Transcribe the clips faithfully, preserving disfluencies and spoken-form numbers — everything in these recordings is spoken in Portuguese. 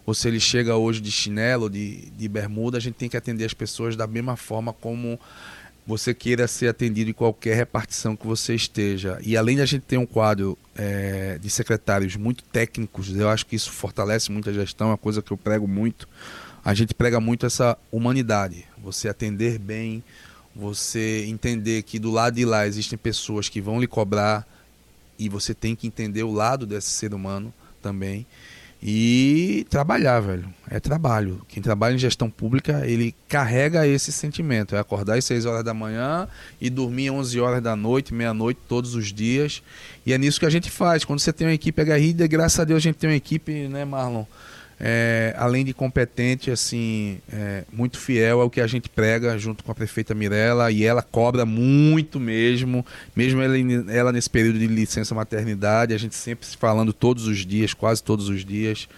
ou se ele chega hoje de chinelo, de, de bermuda, a gente tem que atender as pessoas da mesma forma como você queira ser atendido em qualquer repartição que você esteja. E além de a gente ter um quadro é, de secretários muito técnicos, eu acho que isso fortalece muito a gestão, é uma coisa que eu prego muito. A gente prega muito essa humanidade, você atender bem, você entender que do lado de lá existem pessoas que vão lhe cobrar e você tem que entender o lado desse ser humano também. E trabalhar, velho, é trabalho. Quem trabalha em gestão pública, ele carrega esse sentimento, é acordar às seis horas da manhã e dormir às onze horas da noite, meia-noite, todos os dias. E é nisso que a gente faz. Quando você tem uma equipe aguerrida, graças a Deus a gente tem uma equipe, né, Marlon? É, além de competente, assim, é, muito fiel ao que a gente prega junto com a prefeita Mirella, e ela cobra muito mesmo, mesmo ela, ela nesse período de licença maternidade, a gente sempre se falando todos os dias, quase todos os dias,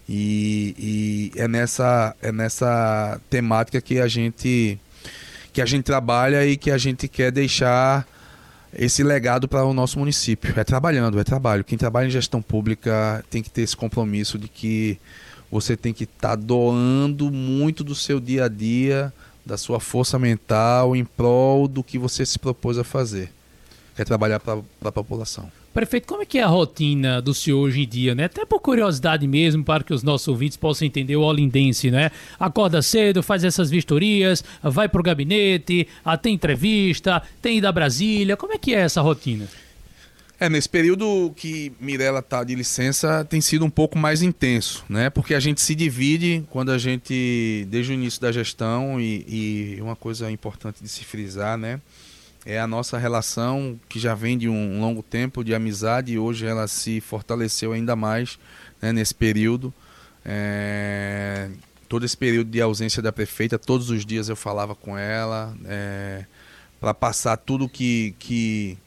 e, e é, nessa, é nessa temática que a gente que a gente trabalha e que a gente quer deixar esse legado para o nosso município. É trabalhando, é trabalho. Quem trabalha em gestão pública tem que ter esse compromisso de que você tem que estar tá doando muito do seu dia a dia, da sua força mental, em prol do que você se propôs a fazer. É trabalhar para a população. Prefeito, como é que é a rotina do senhor hoje em dia, né? Até por curiosidade mesmo, para que os nossos ouvintes possam entender o olindense, né? Acorda cedo, faz essas vistorias, vai pro gabinete, tem entrevista, tem ida a Brasília. Como é que é essa rotina? É, nesse período que Mirella está de licença, tem sido um pouco mais intenso, né? Porque a gente se divide quando a gente, desde o início da gestão, e, e uma coisa importante de se frisar, né? É a nossa relação, que já vem de um longo tempo de amizade, e hoje ela se fortaleceu ainda mais, né, nesse período. É, todo esse período de ausência da prefeita, todos os dias eu falava com ela, é, para passar tudo que... que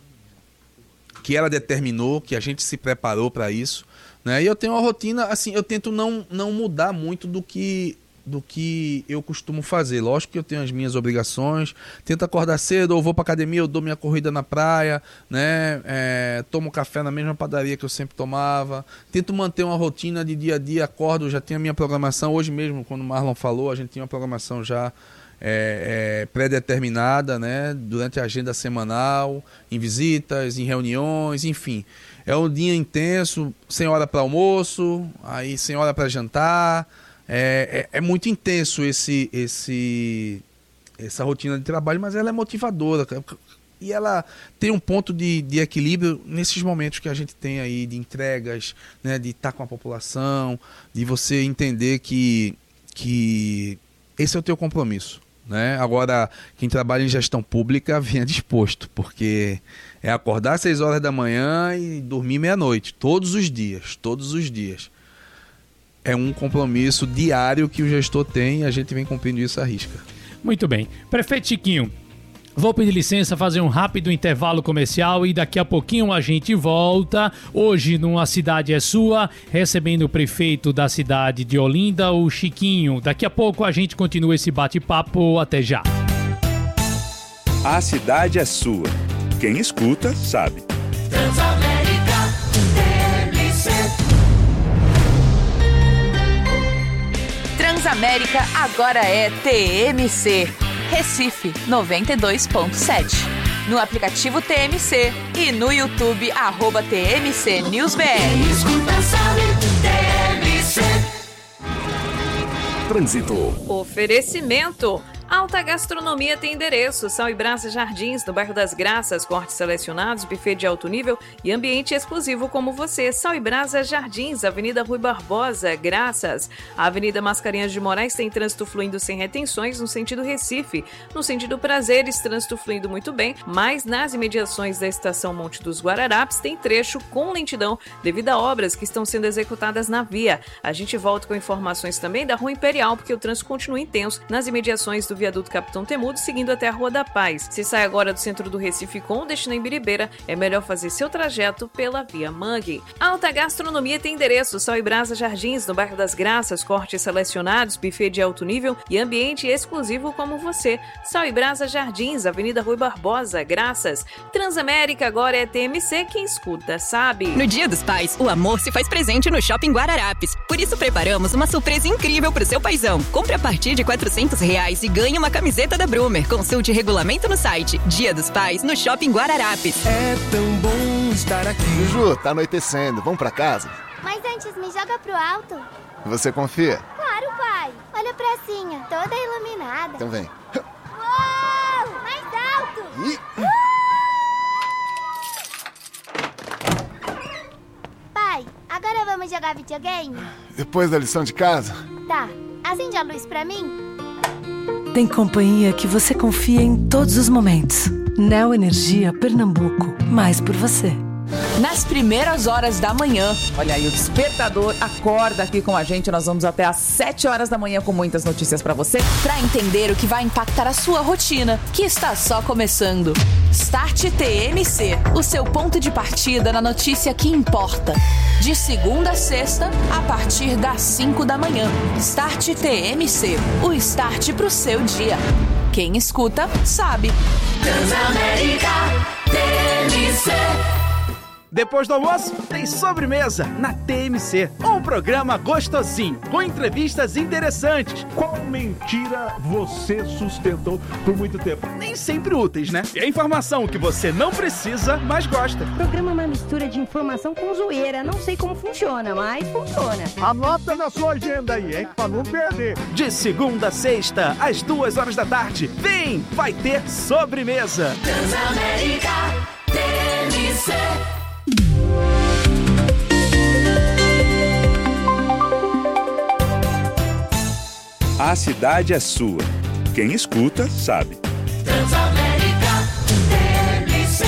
que ela determinou, que a gente se preparou para isso, né? E eu tenho uma rotina, assim, eu tento não, não mudar muito do que, do que eu costumo fazer. Lógico que eu tenho as minhas obrigações, tento acordar cedo, ou vou para academia, eu dou minha corrida na praia, né? É, tomo café na mesma padaria que eu sempre tomava, tento manter uma rotina de dia a dia, acordo, já tenho a minha programação. Hoje mesmo, quando o Marlon falou, a gente tinha uma programação já É, é, pré-determinada, né, durante a agenda semanal, em visitas, em reuniões, enfim. É um dia intenso, sem hora para almoço, aí sem hora para jantar. É, é, é muito intenso esse, esse, essa rotina de trabalho, mas ela é motivadora. E ela tem um ponto de, de equilíbrio nesses momentos que a gente tem aí de entregas, né, de estar com a população, de você entender que, que esse é o teu compromisso. Né? Agora, quem trabalha em gestão pública venha disposto, porque é acordar às seis horas da manhã e dormir meia-noite, todos os dias, todos os dias. É um compromisso diário que o gestor tem e a gente vem cumprindo isso à risca. Muito bem. Prefeito Chiquinho, vou pedir licença, fazer um rápido intervalo comercial e daqui a pouquinho a gente volta. Hoje, numa Cidade é Sua, recebendo o prefeito da cidade de Olinda, o Chiquinho. Daqui a pouco a gente continua esse bate-papo. Até já. A cidade é sua. Quem escuta, sabe. Transamérica T M C. Transamérica agora é T M C. Recife noventa e dois ponto sete. No aplicativo T M C e no YouTube, arroba T M C News B R. Quem escuta sabe, T M C. Trânsito. Oferecimento. Alta Gastronomia tem endereço, Sal e Brasa Jardins, no bairro das Graças, cortes selecionados, buffet de alto nível e ambiente exclusivo como você. Sal e Brasa Jardins, Avenida Rui Barbosa, Graças. A Avenida Mascarenhas de Moraes tem trânsito fluindo sem retenções no sentido Recife. No sentido Prazeres, trânsito fluindo muito bem, mas nas imediações da estação Monte dos Guararapes tem trecho com lentidão devido a obras que estão sendo executadas na via. A gente volta com informações também da Rua Imperial, porque o trânsito continua intenso nas imediações do viaduto Capitão Temudo, seguindo até a Rua da Paz. Se sai agora do centro do Recife com destino em Biribeira, é melhor fazer seu trajeto pela Via Mangue. Alta Gastronomia tem endereço: Sal e Brasa Jardins, no bairro das Graças, cortes selecionados, buffet de alto nível e ambiente exclusivo como você. Sal e Brasa Jardins, Avenida Rui Barbosa, Graças. Transamérica agora é T M C, quem escuta sabe. No Dia dos Pais, o amor se faz presente no Shopping Guararapes. Por isso preparamos uma surpresa incrível pro seu paizão. Compre a partir de quatrocentos reais e ganhe uma camiseta da Brumer. Consulte regulamento no site. Dia dos Pais no Shopping Guararapes. É tão bom estar aqui. Ju, tá anoitecendo. Vamos pra casa? Mas antes me joga pro alto. Você confia? Claro, pai. Olha a pracinha, toda iluminada. Então vem. Uou! Mais alto! Ih. Pai, agora vamos jogar videogame? Depois da lição de casa? Tá. Acende a luz pra mim. Tem companhia que você confia em todos os momentos. Neo Energia Pernambuco. Mais por você. Nas primeiras horas da manhã. Olha aí, o despertador acorda aqui com a gente. Nós vamos até às sete horas da manhã com muitas notícias pra você. Pra entender o que vai impactar a sua rotina, que está só começando. Start T M C, o seu ponto de partida na notícia que importa. De segunda a sexta, a partir das cinco da manhã. Start T M C, o start pro seu dia. Quem escuta, sabe. Transamérica T M C. Depois do almoço, tem sobremesa na T M C. Um programa gostosinho, com entrevistas interessantes. Qual mentira você sustentou por muito tempo? Nem sempre úteis, né? E a informação que você não precisa, mas gosta. O programa é uma mistura de informação com zoeira. Não sei como funciona, mas funciona. Anota na sua agenda aí, hein? Pra não perder. De segunda a sexta, às duas horas da tarde. Vem, vai ter sobremesa. Transamérica T M C. A cidade é sua. Quem escuta, sabe. Transamérica T M C.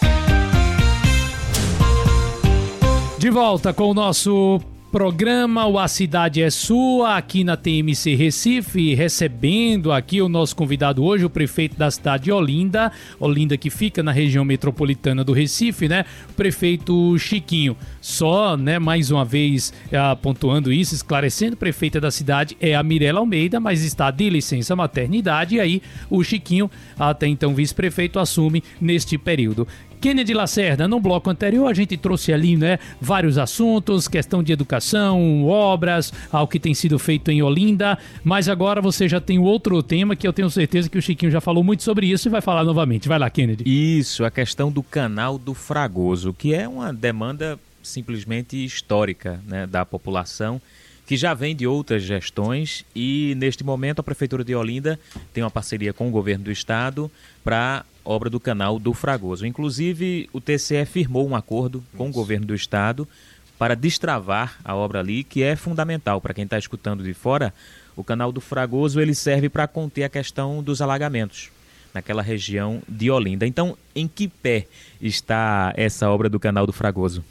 De volta com o nosso programa O A Cidade é Sua, aqui na T M C Recife, recebendo aqui o nosso convidado hoje, o prefeito da cidade de Olinda, Olinda que fica na região metropolitana do Recife, né? O prefeito Chiquinho. Só, né, mais uma vez uh, pontuando isso, esclarecendo, prefeita da cidade é a Mirela Almeida, mas está de licença maternidade, e aí o Chiquinho, até então vice-prefeito, assume neste período. Kennedy Lacerda, no bloco anterior a gente trouxe ali, né, vários assuntos, questão de educação, obras, ao que tem sido feito em Olinda, mas agora você já tem outro tema que eu tenho certeza que o Chiquinho já falou muito sobre isso e vai falar novamente. Vai lá, Kennedy. Isso, a questão do canal do Fragoso, que é uma demanda simplesmente histórica, né, da população, que já vem de outras gestões, e neste momento a Prefeitura de Olinda tem uma parceria com o governo do estado para obra do canal do Fragoso. Inclusive, o T C E firmou um acordo com o governo do estado para destravar a obra ali, que é fundamental para quem está escutando de fora. O canal do Fragoso ele serve para conter a questão dos alagamentos naquela região de Olinda. Então, em que pé está essa obra do canal do Fragoso?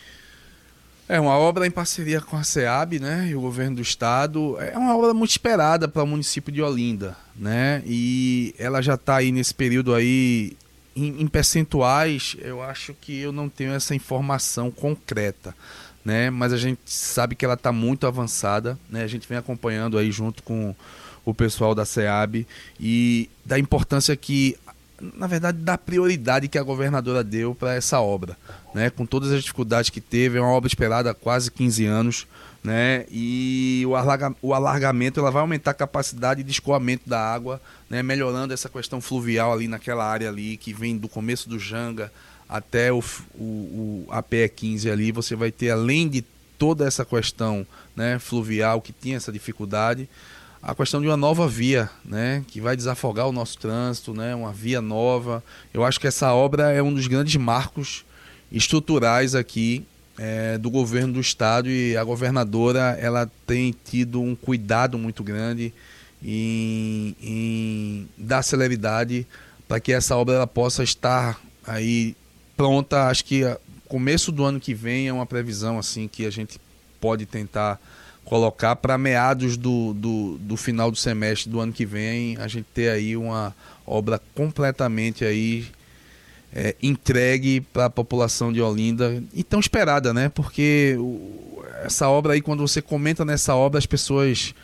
É uma obra em parceria com a SEAB, né, e o governo do estado. É uma obra muito esperada para o município de Olinda, né, e ela já está aí nesse período aí, em, em percentuais, eu acho que eu não tenho essa informação concreta, né, mas a gente sabe que ela está muito avançada, né, a gente vem acompanhando aí junto com o pessoal da SEAB e da importância que, na verdade, da prioridade que a governadora deu para essa obra, né? Com todas as dificuldades que teve, é uma obra esperada há quase quinze anos, né? E o, alarga, o alargamento ela vai aumentar a capacidade de escoamento da água, né? Melhorando essa questão fluvial ali naquela área ali, que vem do começo do Janga até o, o, o a P E quinze ali. Você vai ter, além de toda essa questão, né, fluvial que tinha essa dificuldade, a questão de uma nova via, né, que vai desafogar o nosso trânsito, né, uma via nova. Eu acho que essa obra é um dos grandes marcos estruturais aqui é, do governo do estado, e a governadora ela tem tido um cuidado muito grande em, em dar celeridade para que essa obra ela possa estar aí pronta. Acho que começo do ano que vem é uma previsão assim que a gente pode tentar colocar para meados do, do, do final do semestre do ano que vem, a gente ter aí uma obra completamente aí é, entregue para a população de Olinda e tão esperada, né? Porque o, essa obra aí, quando você comenta nessa obra, as pessoas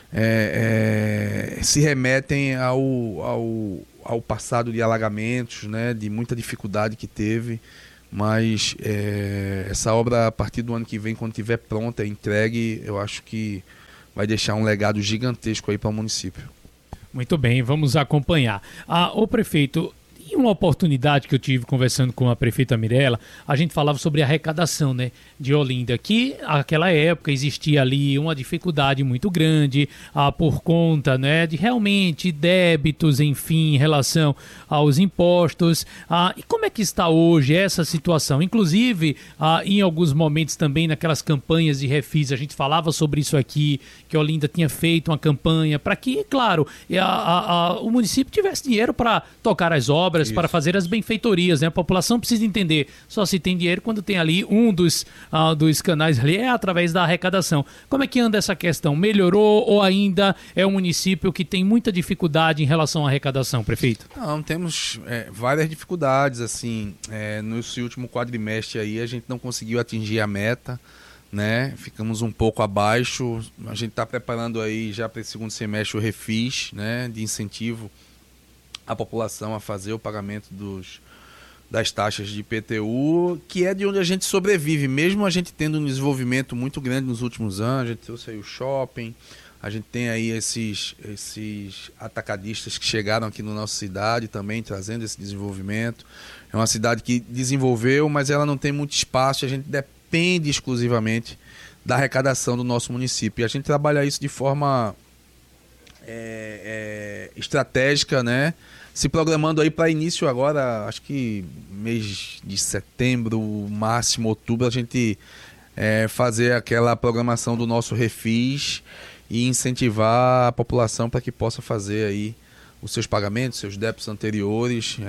é, é, se remetem ao, ao, ao passado de alagamentos, né? De muita dificuldade que teve. Mas é, essa obra, a partir do ano que vem, quando estiver pronta, entregue, eu acho que vai deixar um legado gigantesco aí para o município. Muito bem, vamos acompanhar. Ah, o prefeito, em uma oportunidade que eu tive conversando com a prefeita Mirella, a gente falava sobre a arrecadação, né, de Olinda, que naquela época existia ali uma dificuldade muito grande ah, por conta, né, de realmente débitos, enfim, em relação aos impostos. Ah, e como é que está hoje essa situação? Inclusive, ah, em alguns momentos também naquelas campanhas de refis, a gente falava sobre isso aqui, que Olinda tinha feito uma campanha para que, claro, a, a, a, o município tivesse dinheiro para tocar as obras, isso, para fazer as benfeitorias, né? A população precisa entender, só se tem dinheiro quando tem ali um dos, uh, dos canais ali, é através da arrecadação. Como é que anda essa questão? Melhorou ou ainda é um município que tem muita dificuldade em relação à arrecadação, prefeito? Não, temos é, várias dificuldades, assim, é, nesse último quadrimestre aí a gente não conseguiu atingir a meta, né? Ficamos um pouco abaixo, a gente está preparando aí já para esse segundo semestre o refis, né? De incentivo a população a fazer o pagamento dos, das taxas de I P T U, que é de onde a gente sobrevive, mesmo a gente tendo um desenvolvimento muito grande nos últimos anos. A gente trouxe aí o shopping, a gente tem aí esses, esses atacadistas que chegaram aqui na nossa cidade também, trazendo esse desenvolvimento. É uma cidade que desenvolveu, mas ela não tem muito espaço, a gente depende exclusivamente da arrecadação do nosso município. E a gente trabalha isso de forma é, é, estratégica, né? Se programando aí para início agora, acho que mês de setembro, máximo outubro, a gente é, fazer aquela programação do nosso refis e incentivar a população para que possa fazer aí os seus pagamentos, seus débitos anteriores,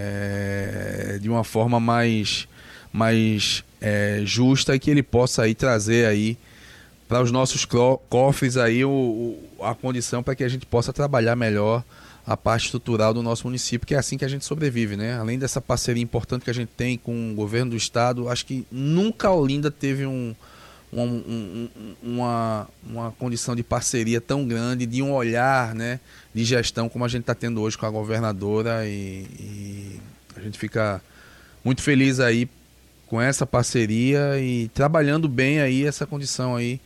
é, de uma forma mais, mais é, justa, e que ele possa aí trazer aí para os nossos cofres aí o, o, a condição para que a gente possa trabalhar melhor a parte estrutural do nosso município, que é assim que a gente sobrevive, né? Além dessa parceria importante que a gente tem com o governo do estado, acho que nunca Olinda teve um, um, um, uma, uma condição de parceria tão grande, de um olhar, né, de gestão como a gente está tendo hoje com a governadora, e, e a gente fica muito feliz aí com essa parceria e trabalhando bem aí essa condição aí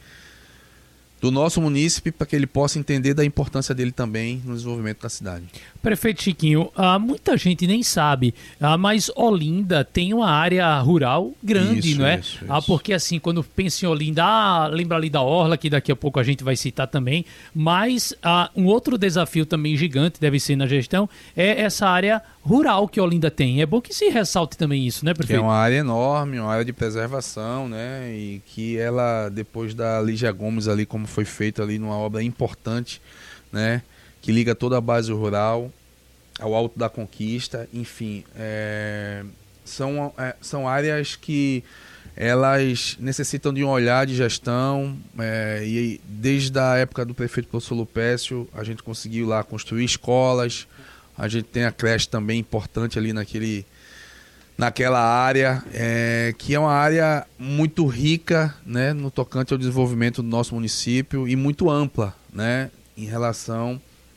do nosso município, para que ele possa entender da importância dele também no desenvolvimento da cidade. Prefeito Chiquinho, ah, muita gente nem sabe, ah, mas Olinda tem uma área rural grande, isso, não é? Isso, ah, isso. Porque assim, quando pensa em Olinda, ah, lembra ali da Orla, que daqui a pouco a gente vai citar também, mas ah, um outro desafio também gigante, deve ser na gestão, é essa área rural que Olinda tem. É bom que se ressalte também isso, né, prefeito? Que é uma área enorme, uma área de preservação, né? E que ela, depois da Lígia Gomes ali, como foi feito ali numa obra importante, né? Que liga toda a base rural ao Alto da Conquista, enfim, é, são, é, são áreas que elas necessitam de um olhar de gestão, é, e desde a época do prefeito professor Lupécio, a gente conseguiu lá construir escolas, a gente tem a creche também importante ali naquele, naquela área, é, que é uma área muito rica, né, no tocante ao desenvolvimento do nosso município, e muito ampla, né, em relação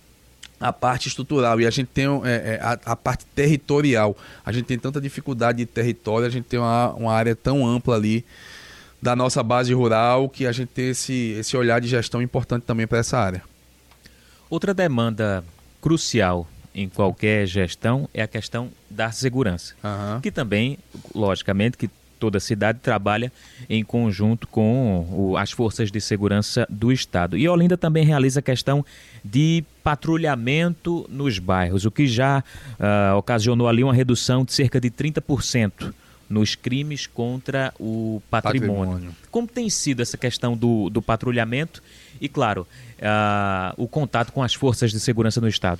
à parte estrutural. E a gente tem é, a, a parte territorial. A gente tem tanta dificuldade de território, a gente tem uma, uma área tão ampla ali da nossa base rural, que a gente tem esse, esse olhar de gestão importante também para essa área. Outra demanda crucial em qualquer gestão é a questão da segurança, uhum. que também, logicamente, que toda cidade trabalha em conjunto com o, as forças de segurança do estado. E Olinda também realiza a questão de patrulhamento nos bairros, o que já uh, ocasionou ali uma redução de cerca de trinta por cento nos crimes contra o patrimônio. patrimônio. Como tem sido essa questão do, do patrulhamento e, claro, uh, o contato com as forças de segurança no estado?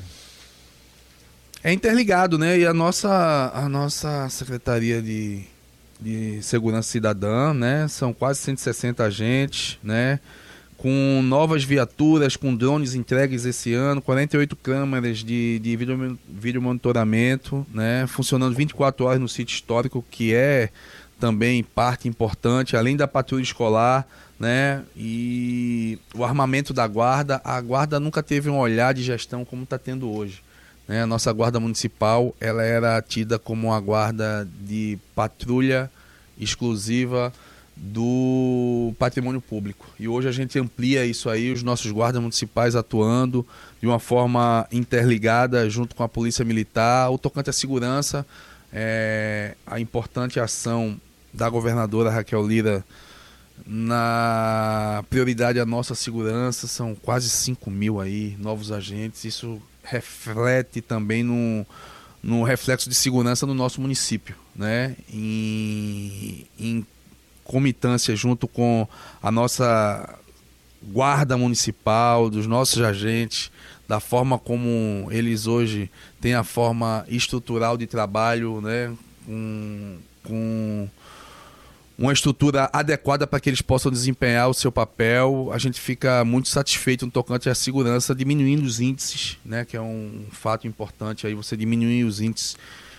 É interligado, né? E a nossa, a nossa Secretaria de, de Segurança Cidadã, né? São quase cento e sessenta agentes, né? com novas viaturas, com drones entregues esse ano, quarenta e oito câmeras de, de vídeo, vídeo monitoramento, né, funcionando vinte e quatro horas no sítio histórico, que é também parte importante, além da patrulha escolar, né, e o armamento da guarda. A guarda nunca teve um olhar de gestão como está tendo hoje, né? A nossa guarda municipal, ela era tida como uma guarda de patrulha exclusiva do patrimônio público, e hoje a gente amplia isso aí, os nossos guardas municipais atuando de uma forma interligada junto com a polícia militar. O tocante à segurança, é, a importante ação da governadora Raquel Lira na prioridade à nossa segurança, são quase cinco mil aí novos agentes. Isso reflete também no, no reflexo de segurança no nosso município, né? Em, em comitância junto com a nossa guarda municipal, dos nossos agentes, da forma como eles hoje têm a forma estrutural de trabalho, né? Com, com uma estrutura adequada para que eles possam desempenhar o seu papel. A gente fica muito satisfeito no tocante à segurança, diminuindo os índices, né? Que é um fato importante aí, você diminuir os índices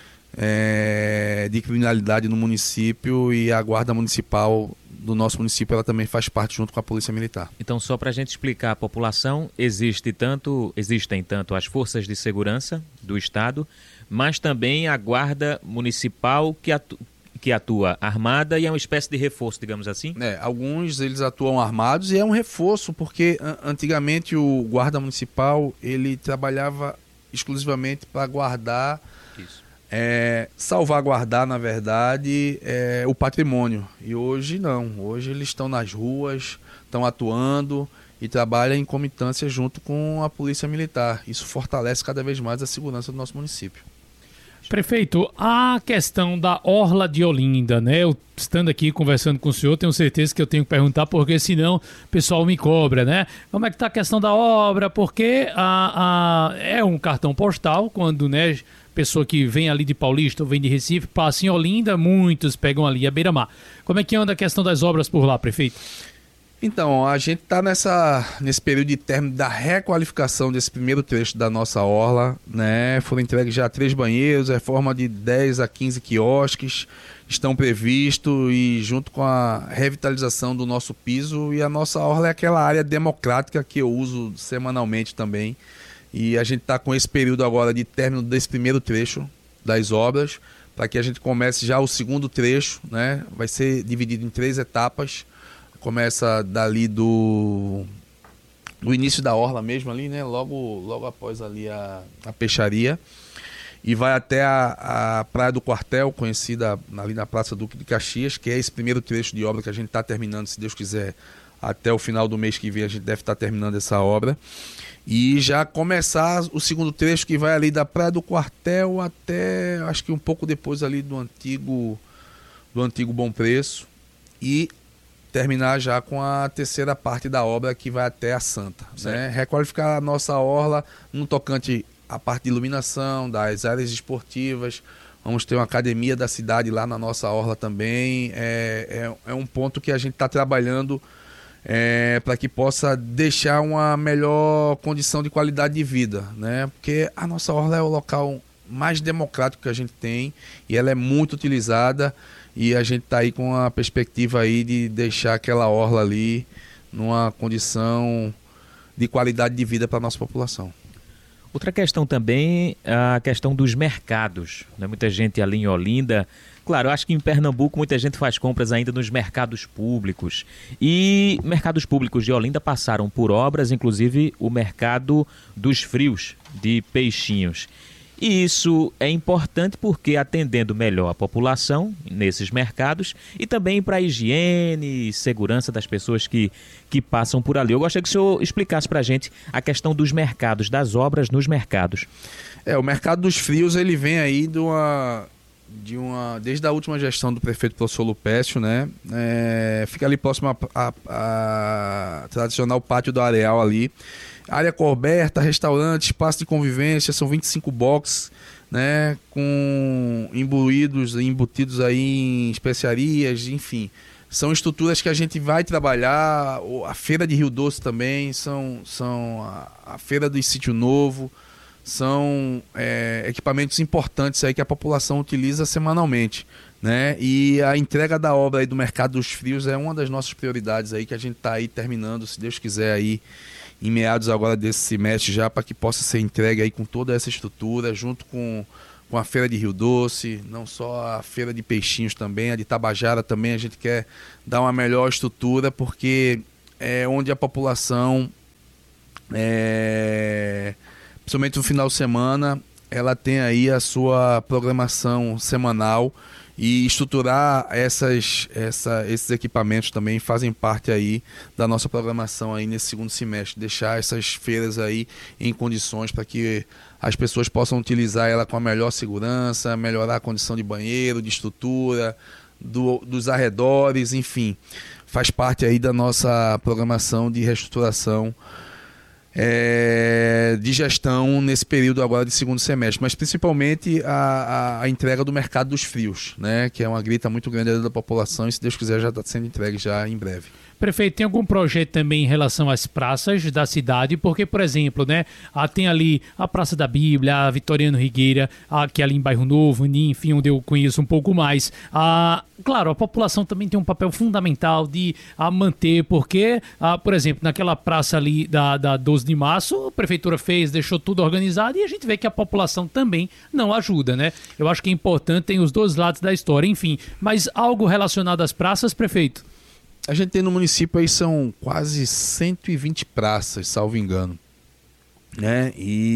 É, de criminalidade no município, e a guarda municipal do nosso município, ela também faz parte junto com a polícia militar. Então, só para a gente explicar à população, existe tanto, existem tanto as forças de segurança do estado, mas também a guarda municipal que atua, que atua armada, e é uma espécie de reforço, digamos assim? É, alguns eles atuam armados e é um reforço, porque antigamente o guarda municipal, ele trabalhava exclusivamente para guardar Isso. É, salvaguardar, na verdade, é, o patrimônio. E hoje não. Hoje eles estão nas ruas, estão atuando e trabalham em comitância junto com a polícia militar. Isso fortalece cada vez mais a segurança do nosso município. Prefeito, a questão da Orla de Olinda, né? Eu, estando aqui conversando com o senhor, tenho certeza que eu tenho que perguntar, porque senão o pessoal me cobra, né? Como é que está a questão da obra? Porque a, a, é um cartão postal, quando, né, pessoa que vem ali de Paulista ou vem de Recife, passa em Olinda, muitos pegam ali a beira-mar. Como é que anda a questão das obras por lá, prefeito? Então, a gente está nesse período de término da requalificação desse primeiro trecho da nossa orla, né? Foram entregues já três banheiros, reforma de dez a quinze quiosques estão previstos, e junto com a revitalização do nosso piso, e a nossa orla é aquela área democrática que eu uso semanalmente também. E a gente está com esse período agora de término desse primeiro trecho das obras, para que a gente comece já o segundo trecho, né? Vai ser dividido em três etapas. Começa dali do, do início da orla mesmo ali, né? Logo, logo após ali a, a peixaria, e vai até a, a Praia do Quartel, conhecida ali na Praça Duque de Caxias, que é esse primeiro trecho de obra que a gente está terminando, se Deus quiser, até o final do mês que vem a gente deve estar terminando essa obra. E já começar o segundo trecho, que vai ali da Praia do Quartel até, acho que um pouco depois ali do antigo, do antigo Bom Preço, e terminar já com a terceira parte da obra, que vai até a Santa, né? Requalificar a nossa orla no tocante à parte de iluminação, das áreas esportivas. Vamos ter uma academia da cidade lá na nossa orla também. É, é, é um ponto que a gente está trabalhando é, para que possa deixar uma melhor condição de qualidade de vida, né? Porque a nossa orla é o local mais democrático que a gente tem, e ela é muito utilizada. E a gente está aí com a perspectiva aí de deixar aquela orla ali numa condição de qualidade de vida para a nossa população. Outra questão também é a questão dos mercados, né? Muita gente ali em Olinda, claro, eu acho que em Pernambuco muita gente faz compras ainda nos mercados públicos. E mercados públicos de Olinda passaram por obras, inclusive o mercado dos frios de Peixinhos. E isso é importante porque, atendendo melhor a população nesses mercados, e também para a higiene e segurança das pessoas que, que passam por ali. Eu gostaria que o senhor explicasse para a gente a questão dos mercados, das obras nos mercados. É, o mercado dos frios, ele vem aí de uma, de uma, desde a última gestão do prefeito professor Lupécio, né? É, fica ali próximo a, a, a tradicional Pátio do Areal ali. Área coberta, restaurante, espaço de convivência, são vinte e cinco boxes, né, com imbuídos, embutidos aí em especiarias, enfim. são estruturas que a gente vai trabalhar, a Feira de Rio Doce também, são, são a, a Feira do Sítio Novo, são é, equipamentos importantes aí que a população utiliza semanalmente, né? E a entrega da obra aí do Mercado dos Frios é uma das nossas prioridades aí, que a gente está aí terminando, se Deus quiser, aí em meados agora desse semestre já, para que possa ser entregue aí com toda essa estrutura, junto com com a Feira de Rio Doce, não só a Feira de Peixinhos também, a de Tabajara também, a gente quer dar uma melhor estrutura, porque é onde a população, é, principalmente no final de semana, ela tem aí a sua programação semanal, e estruturar essas, essa, esses equipamentos também fazem parte aí da nossa programação aí nesse segundo semestre, deixar essas feiras aí em condições para que as pessoas possam utilizar ela com a melhor segurança, melhorar a condição de banheiro, de estrutura, do, dos arredores, enfim, faz parte aí da nossa programação de reestruturação É, de gestão nesse período agora de segundo semestre, mas principalmente a, a, a entrega do Mercado dos Frios, né, que é uma grita muito grande da população, e se Deus quiser já está sendo entregue já em breve. Prefeito, tem algum projeto também em relação às praças da cidade? Porque, por exemplo, né, ah, tem ali a Praça da Bíblia, a Vitoriano Rigueira, ah, que é ali em Bairro Novo, enfim, onde eu conheço um pouco mais. Ah, claro, a população também tem um papel fundamental de ah, manter, porque, ah, por exemplo, naquela praça ali da, da doze de março, a prefeitura fez, deixou tudo organizado, e a gente vê que a população também não ajuda, né? Eu acho que é importante, tem os dois lados da história, enfim. Mas algo relacionado às praças, prefeito? A gente tem no município aí são quase cento e vinte praças, salvo engano, né?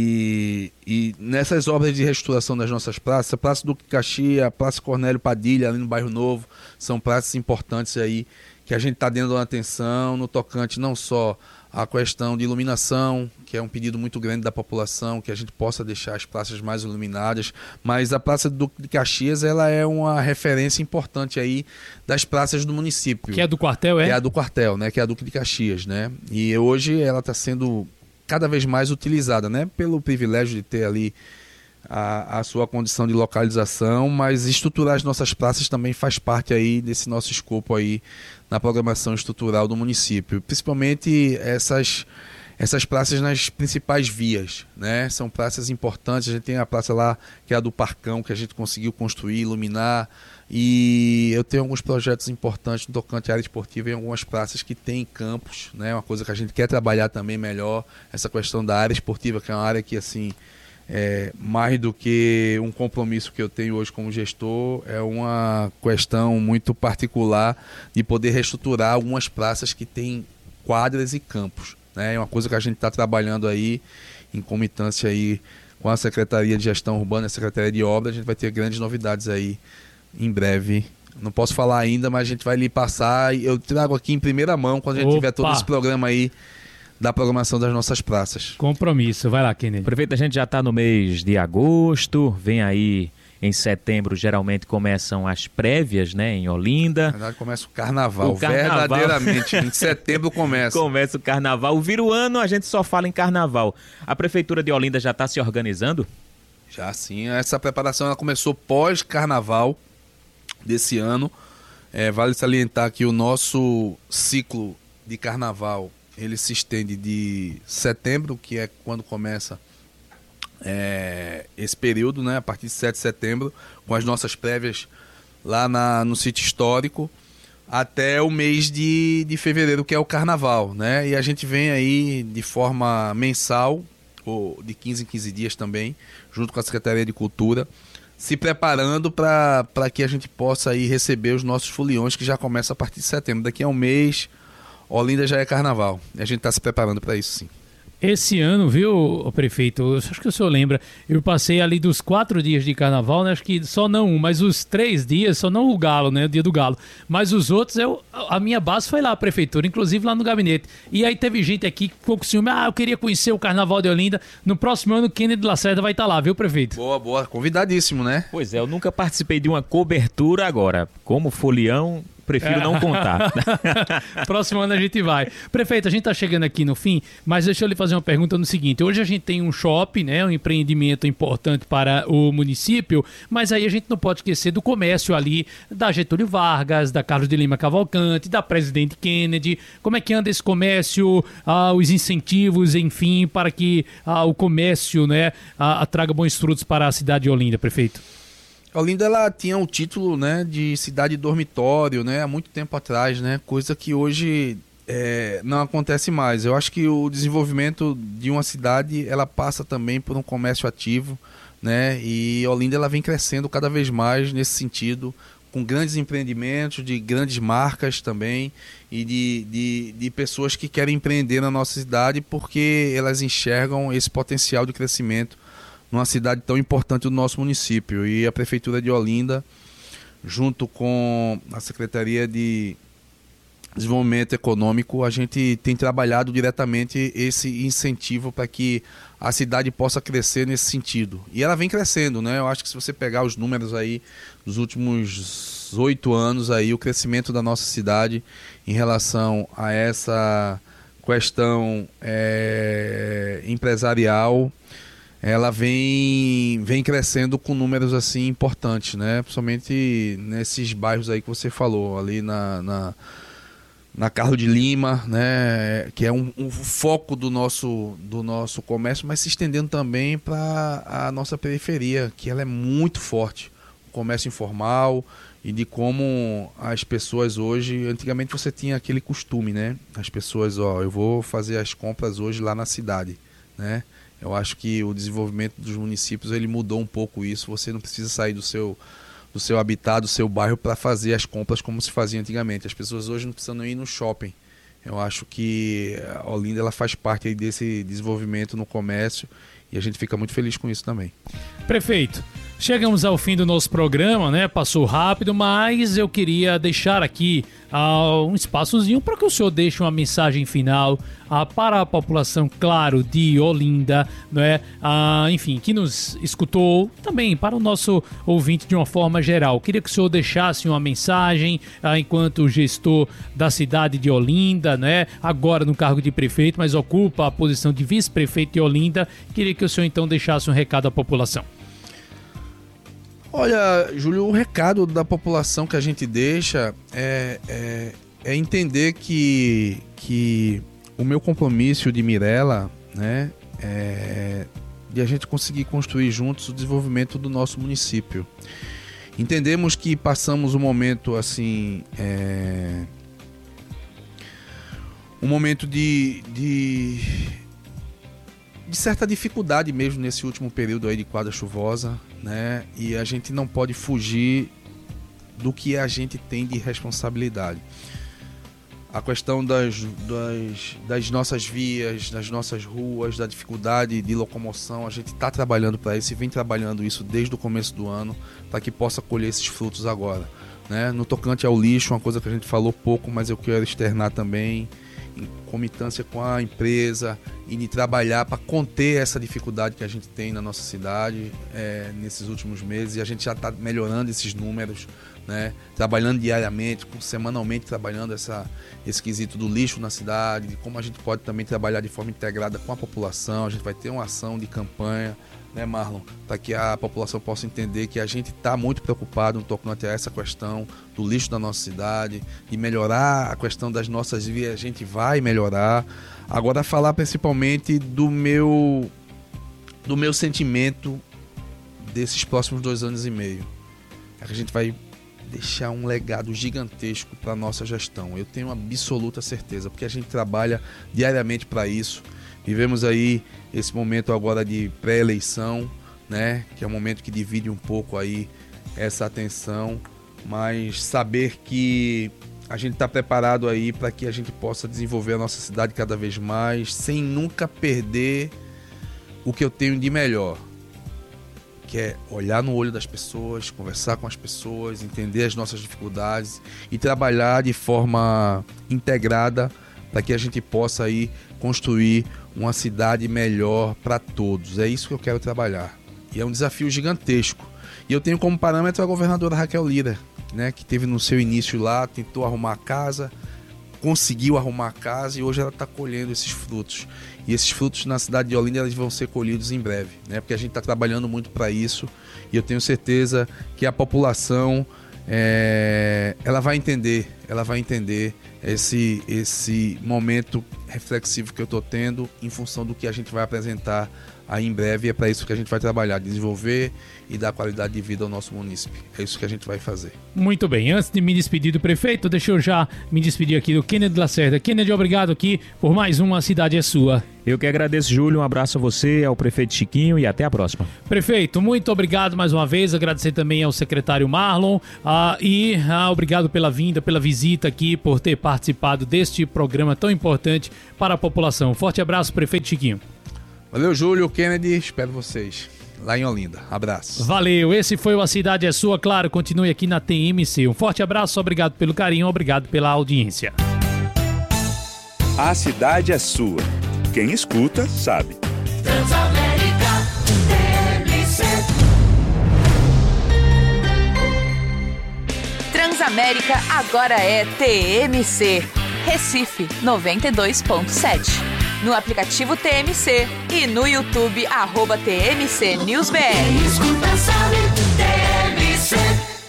E, e nessas obras de restauração das nossas praças, a Praça Duque de Caxias, a Praça Cornélio Padilha, ali no Bairro Novo, são praças importantes aí que a gente está dando uma atenção no tocante não só a questão de iluminação, que é um pedido muito grande da população, que a gente possa deixar as praças mais iluminadas, mas a Praça do Duque de Caxias, ela é uma referência importante aí das praças do município. Que é do quartel, é? Que é a do quartel, né? Que é a Duque de Caxias, né? E hoje ela está sendo cada vez mais utilizada, né? Pelo privilégio de ter ali a, a sua condição de localização, mas estruturar as nossas praças também faz parte aí desse nosso escopo aí na programação estrutural do município, principalmente essas, essas praças nas principais vias, né? São praças importantes, a gente tem a praça lá que é a do Parcão, que a gente conseguiu construir, iluminar, e eu tenho alguns projetos importantes no tocante à área esportiva em algumas praças que tem campos, né? Uma coisa que a gente quer trabalhar também melhor, essa questão da área esportiva, que é uma área que, assim, é, mais do que um compromisso que eu tenho hoje como gestor, é uma questão muito particular de poder reestruturar algumas praças que têm quadras e campos, né? É uma coisa que a gente está trabalhando aí em comitância aí com a Secretaria de Gestão Urbana e a Secretaria de Obras. A gente vai ter grandes novidades aí em breve. Não posso falar ainda, mas a gente vai lhe passar e eu trago aqui em primeira mão quando a gente Opa. tiver todo esse programa aí da programação das nossas praças. Compromisso, vai lá, Kennedy. Prefeito, a gente já está no mês de agosto, vem aí em setembro, geralmente começam as prévias, né, em Olinda. Na verdade, começa o carnaval, o carnaval. verdadeiramente, em setembro começa. Começa o carnaval, vira o ano, a gente só fala em carnaval. A Prefeitura de Olinda já está se organizando? Já sim, essa preparação ela começou pós-carnaval desse ano. É, vale salientar que o nosso ciclo de carnaval ele se estende de setembro, que é quando começa é, esse período, né, a partir de sete de setembro, com as nossas prévias lá na, no sítio histórico, até o mês de, de fevereiro, que é o carnaval, né? E a gente vem aí de forma mensal, ou de quinze em quinze dias também, junto com a Secretaria de Cultura, se preparando para que a gente possa aí receber os nossos foliões, que já começa a partir de setembro. Daqui a um mês, Olinda já é carnaval. E a gente está se preparando para isso, sim. Esse ano, viu, prefeito, acho que o senhor lembra, eu passei ali dos quatro dias de carnaval, né? Acho que só não um, mas os três dias, só não o galo, né? O dia do galo. Mas os outros, eu, a minha base foi lá, a prefeitura, inclusive lá no gabinete. E aí teve gente aqui que ficou com ciúme, ah, eu queria conhecer o carnaval de Olinda. No próximo ano, Kennedy Lacerda vai estar lá, viu, prefeito? Boa, boa, convidadíssimo, né? Pois é, eu nunca participei de uma cobertura agora. Como folião, prefiro não contar. Próximo ano a gente vai. Prefeito, a gente está chegando aqui no fim, mas deixa eu lhe fazer uma pergunta no seguinte. Hoje a gente tem um shopping, né, um empreendimento importante para o município, mas aí a gente não pode esquecer do comércio ali da Getúlio Vargas, da Carlos de Lima Cavalcante, da Presidente Kennedy. Como é que anda esse comércio, ah, os incentivos, enfim, para que ah, o comércio, né, ah, traga bons frutos para a cidade de Olinda, prefeito? Olinda, ela tinha o título, né, de cidade dormitório, né, há muito tempo atrás, né, coisa que hoje é, não acontece mais. Eu acho que o desenvolvimento de uma cidade, ela passa também por um comércio ativo, né, e Olinda ela vem crescendo cada vez mais nesse sentido, com grandes empreendimentos, de grandes marcas também, e de, de, de pessoas que querem empreender na nossa cidade porque elas enxergam esse potencial de crescimento numa cidade tão importante do nosso município. E a Prefeitura de Olinda, junto com a Secretaria de Desenvolvimento Econômico, a gente tem trabalhado diretamente esse incentivo para que a cidade possa crescer nesse sentido. E ela vem crescendo, né? Eu acho que se você pegar os números aí dos últimos oito anos, aí, o crescimento da nossa cidade em relação a essa questão é, empresarial, ela vem, vem crescendo com números assim importantes, né? Principalmente nesses bairros aí que você falou, ali na, na, na Carlos de Lima, né? Que é um, um foco do nosso, do nosso comércio, mas se estendendo também para a nossa periferia, que ela é muito forte. O comércio informal e de como as pessoas hoje... Antigamente você tinha aquele costume, né? As pessoas, ó, eu vou fazer as compras hoje lá na cidade, né? Eu acho que o desenvolvimento dos municípios ele mudou um pouco isso. Você não precisa sair do seu, do seu habitat, do seu bairro para fazer as compras como se fazia antigamente. As pessoas hoje não precisam ir no shopping. Eu acho que a Olinda ela faz parte aí desse desenvolvimento no comércio e a gente fica muito feliz com isso também. Prefeito, chegamos ao fim do nosso programa, né? Passou rápido, mas eu queria deixar aqui uh, um espaçozinho para que o senhor deixe uma mensagem final uh, para a população, claro, de Olinda, né? Uh, enfim, que nos escutou, também para o nosso ouvinte de uma forma geral. Queria que o senhor deixasse uma mensagem uh, enquanto gestor da cidade de Olinda, né? Agora no cargo de prefeito, mas ocupa a posição de vice-prefeito de Olinda. Queria que o senhor então deixasse um recado à população. Olha, Júlio, o recado da população que a gente deixa é, é, é entender que, que o meu compromisso de Mirella, né, é de a gente conseguir construir juntos o desenvolvimento do nosso município. Entendemos que passamos um momento assim, é, um momento de, de, de certa dificuldade mesmo nesse último período aí de quadra chuvosa, né? E a gente não pode fugir do que a gente tem de responsabilidade. A questão das, das, das nossas vias, das nossas ruas, da dificuldade de locomoção, a gente está trabalhando para isso e vem trabalhando isso desde o começo do ano para que possa colher esses frutos agora, né? No tocante ao lixo, uma coisa que a gente falou pouco, mas eu quero externar também, em comitância com a empresa e de trabalhar para conter essa dificuldade que a gente tem na nossa cidade é, nesses últimos meses, e a gente já está melhorando esses números, né? Trabalhando diariamente, semanalmente trabalhando essa, esse quesito do lixo na cidade, de como a gente pode também trabalhar de forma integrada com a população. A gente vai ter uma ação de campanha, né, Marlon, para que a população possa entender que a gente está muito preocupado no tocante a essa questão do lixo da nossa cidade, de melhorar a questão das nossas vias, a gente vai melhorar. Agora, falar principalmente do meu, do meu sentimento desses próximos dois anos e meio. A gente vai deixar um legado gigantesco para a nossa gestão. Eu tenho absoluta certeza, porque a gente trabalha diariamente para isso. Vivemos aí esse momento agora de pré-eleição, né? Que é um momento que divide um pouco aí essa atenção, mas saber que a gente está preparado aí para que a gente possa desenvolver a nossa cidade cada vez mais, sem nunca perder o que eu tenho de melhor, que é olhar no olho das pessoas, conversar com as pessoas, entender as nossas dificuldades e trabalhar de forma integrada para que a gente possa aí construir uma cidade melhor para todos. É isso que eu quero trabalhar. E é um desafio gigantesco. E eu tenho como parâmetro a governadora Raquel Lira, né, que teve no seu início lá, tentou arrumar a casa, conseguiu arrumar a casa e hoje ela está colhendo esses frutos. E esses frutos na cidade de Olinda eles vão ser colhidos em breve, né, porque a gente está trabalhando muito para isso e eu tenho certeza que a população é, ela vai entender, ela vai entender esse, esse momento reflexivo que eu estou tendo em função do que a gente vai apresentar aí em breve. E é para isso que a gente vai trabalhar, desenvolver e dar qualidade de vida ao nosso município. É isso que a gente vai fazer. Muito bem, antes de me despedir do prefeito, deixa eu já me despedir aqui do Kennedy Lacerda. Kennedy, obrigado aqui por mais uma Cidade é Sua. Eu que agradeço, Júlio, um abraço a você, ao prefeito Chiquinho e até a próxima. Prefeito, muito obrigado mais uma vez, agradecer também ao secretário Marlon ah, e ah, obrigado pela vinda, pela visita aqui, por ter participado deste programa tão importante para a população. Forte abraço, prefeito Chiquinho. Valeu, Júlio, Kennedy, espero vocês lá em Olinda. Abraço. Valeu, esse foi o A Cidade é Sua, claro, continue aqui na T M C. Um forte abraço, obrigado pelo carinho, obrigado pela audiência. A cidade é sua. Quem escuta, sabe. Transamérica T M C. Transamérica agora é T M C. Recife noventa e dois ponto sete. No aplicativo T M C e no YouTube, arroba T M C News B R. Quem escuta sabe, T M C.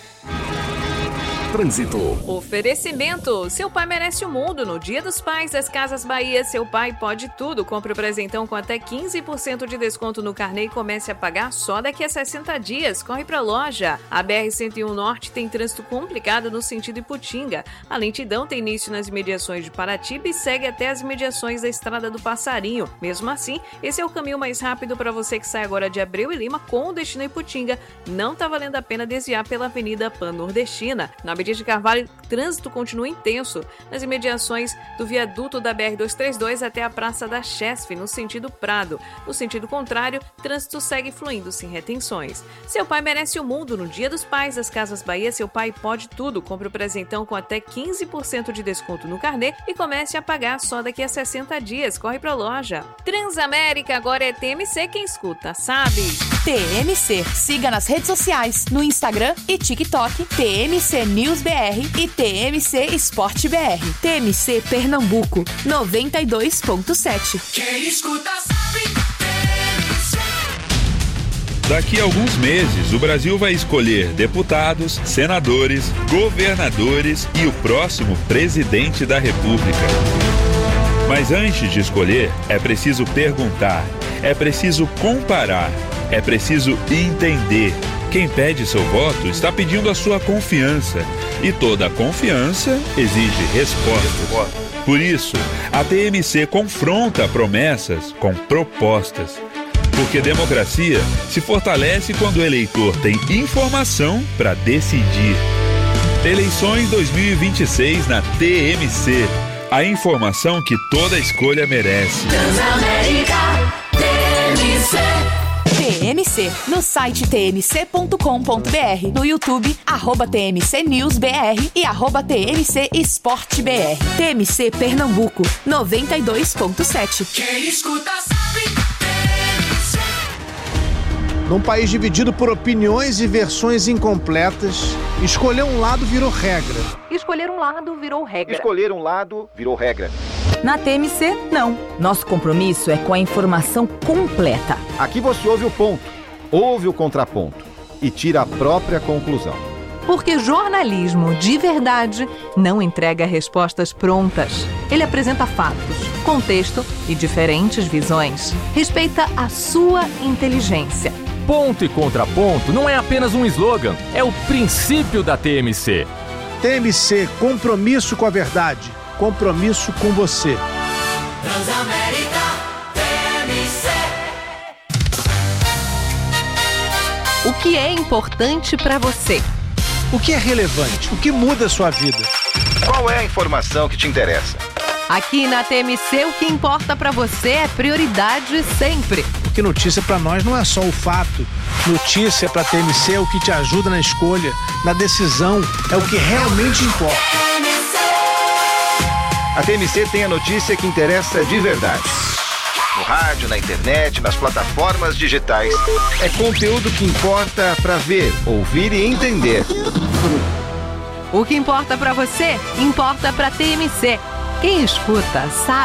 Trânsito. Oferecimento. Seu pai merece o mundo. No Dia dos Pais das Casas Bahia, seu pai pode tudo. Compre o presentão com até quinze por cento de desconto no carnê e comece a pagar só daqui a sessenta dias. Corre pra loja. A B R cento e um Norte tem trânsito complicado no sentido Iputinga. A lentidão tem início nas imediações de Paratiba e segue até as imediações da Estrada do Passarinho. Mesmo assim, esse é o caminho mais rápido para você que sai agora de Abreu e Lima com o destino Iputinga. Não tá valendo a pena desviar pela Avenida Pan-Nordestina. Na Abdias de Carvalho, o trânsito continua intenso nas imediações do viaduto da B R duzentos e trinta e dois até a Praça da Chesf, no sentido Prado. No sentido contrário, o trânsito segue fluindo sem retenções. Seu pai merece o mundo. No Dia dos Pais das Casas Bahia, seu pai pode tudo. Compre o presentão com até quinze por cento de desconto no carnê e comece a pagar só daqui a sessenta dias. Corre pra loja. Transamérica agora é T M C, quem escuta, sabe? T M C. Siga nas redes sociais, no Instagram e TikTok, T M C News B R e T M C Esporte B R. T M C Pernambuco, noventa e dois ponto sete. Quem escuta sabe, T M C. Daqui a alguns meses, o Brasil vai escolher deputados, senadores, governadores e o próximo presidente da República. Mas antes de escolher, é preciso perguntar, é preciso comparar, é preciso entender. Quem pede seu voto está pedindo a sua confiança. E toda confiança exige respostas. Por isso, a T M C confronta promessas com propostas. Porque democracia se fortalece quando o eleitor tem informação para decidir. Eleições dois mil e vinte e seis na T M C. A informação que toda escolha merece. Transamérica T M C. T M C, no site t m c ponto com ponto b r, no YouTube, arroba T M C News B R e arroba T M C Esporte B R. T M C Pernambuco, noventa e dois ponto sete. Quem escuta sabe, T M C. Num país dividido por opiniões e versões incompletas, escolher um lado virou regra. Escolher um lado virou regra. Escolher um lado virou regra. Na T M C, não. Nosso compromisso é com a informação completa. Aqui você ouve o ponto, ouve o contraponto e tira a própria conclusão. Porque jornalismo de verdade não entrega respostas prontas. Ele apresenta fatos, contexto e diferentes visões. Respeita a sua inteligência. Ponto e contraponto não é apenas um slogan, é o princípio da T M C. T M C, compromisso com a verdade, compromisso com você. Transamérica T M C. O que é importante para você? O que é relevante? O que muda a sua vida? Qual é a informação que te interessa? Aqui na T M C, o que importa para você é prioridade sempre. Porque notícia para nós não é só o fato. Notícia para T M C é o que te ajuda na escolha, na decisão, é o que realmente importa. A T M C tem a notícia que interessa de verdade. No rádio, na internet, nas plataformas digitais. É conteúdo que importa para ver, ouvir e entender. O que importa pra você, importa pra T M C. Quem escuta sabe.